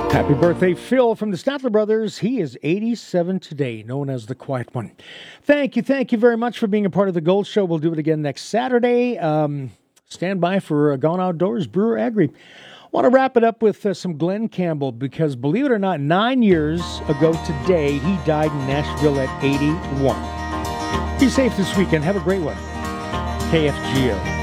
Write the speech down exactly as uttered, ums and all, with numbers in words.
Happy birthday, Phil, from the Statler Brothers. He is eighty-seven today, known as the Quiet One. Thank you, thank you very much for being a part of the Gold Show. We'll do it again next Saturday. Um, stand by for uh, Gone Outdoors, Brewer Agri. Want to wrap it up with uh, some Glenn Campbell, because believe it or not, nine years ago today, he died in Nashville at eighty-one. Be safe this weekend. Have a great one. K F G O.